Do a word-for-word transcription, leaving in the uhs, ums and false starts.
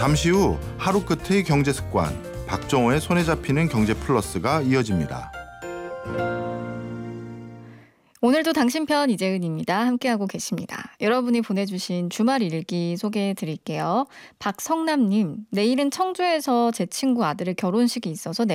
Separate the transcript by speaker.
Speaker 1: 잠시 후 하루 끝의 경제 습관, 박정호의 손에 잡히는 경제 플러스가 이어집니다.
Speaker 2: 오늘도 당신 편 이재은입니다. 함께하고 계십니다. 여러분이 보내주신 주말 일기 소개해 드릴게요. 박성남님, 내일은 청주에서 제 친구 아들의 결혼식이 있어서